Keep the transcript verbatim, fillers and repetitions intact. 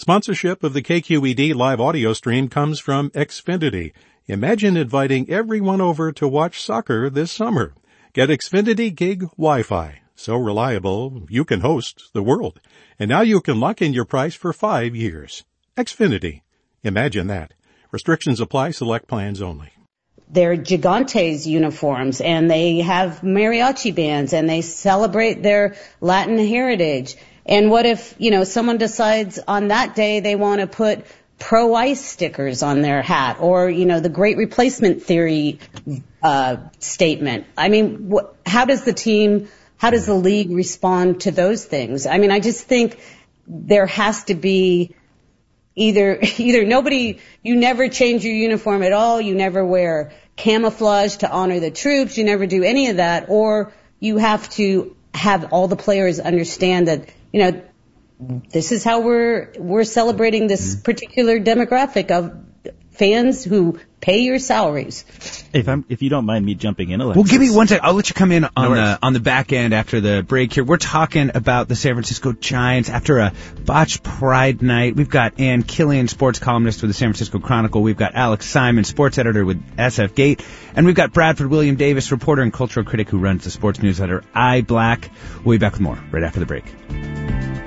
Sponsorship of the K Q E D live audio stream comes from Xfinity. Imagine inviting everyone over to watch soccer this summer. Get Xfinity Gig Wi-Fi. So reliable, you can host the world. And now you can lock in your price for five years. Xfinity. Imagine that. Restrictions apply. Select plans only. They're Gigantes uniforms, and they have mariachi bands, and they celebrate their Latin heritage. And what if, you know, someone decides on that day they want to put pro-ice stickers on their hat, or, you know, the great replacement theory uh statement? I mean, what, how does the team, how does the league respond to those things? I mean, I just think there has to be either, either nobody, you never change your uniform at all, you never wear camouflage to honor the troops, you never do any of that, or you have to have all the players understand that, you know, this is how we're we're celebrating this particular demographic of fans who pay your salaries. If I'm, if you don't mind me jumping in, Alexis. Well, give me one second. I'll let you come in on No the on the back end after the break here. We're talking about the San Francisco Giants after a botched Pride night. We've got Ann Killian, sports columnist for the San Francisco Chronicle. We've got Alex Simon, sports editor with S F Gate. And we've got Bradford William Davis, reporter and cultural critic who runs the sports newsletter iBlack. We'll be back with more right after the break.